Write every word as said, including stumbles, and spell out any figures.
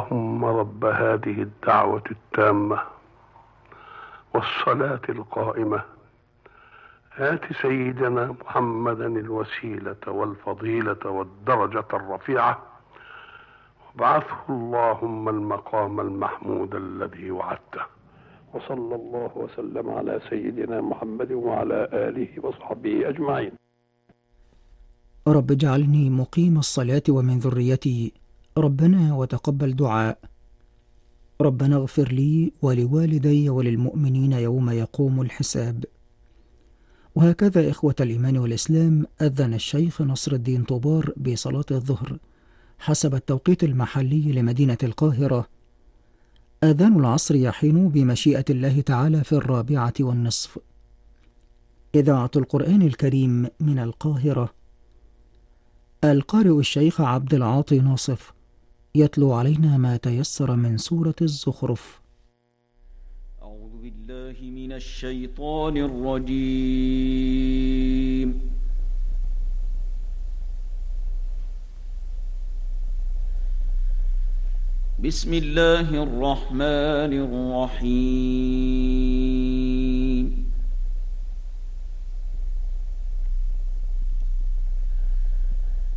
اللهم رب هذه الدعوة التامة والصلاة القائمة آت سيدنا محمدا الوسيلة والفضيلة والدرجة الرفيعة وابعثه اللهم المقام المحمود الذي وعدته. وصلى الله وسلم على سيدنا محمد وعلى آله وصحبه أجمعين. رب اجعلني مقيم الصلاة ومن ذريتي ربنا وتقبل دعاء. ربنا اغفر لي ولوالدي وللمؤمنين يوم يقوم الحساب. وهكذا إخوة الإيمان والإسلام أذن الشيخ نصر الدين طوبار بصلاة الظهر حسب التوقيت المحلي لمدينة القاهرة. آذان العصر يحين بمشيئة الله تعالى في الرابعة والنصف. إذاعة القرآن الكريم من القاهرة. القارئ الشيخ عبد العاطي ناصف يتلو علينا ما تيسر من سورة الزخرف. أعوذ بالله من الشيطان الرجيم. بسم الله الرحمن الرحيم.